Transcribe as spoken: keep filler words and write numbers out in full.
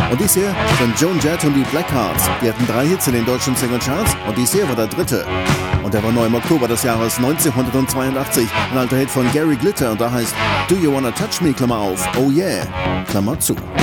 Und dies hier sind Joan Jett und die Blackhearts. Die hatten drei Hits in den deutschen Singlecharts und dies hier war der dritte. Und der war neu im Oktober des Jahres neunzehnhundertzweiundachtzig. Ein alter Hit von Gary Glitter und da heißt Do You Wanna Touch Me, Klammer auf, Oh Yeah, Klammer zu.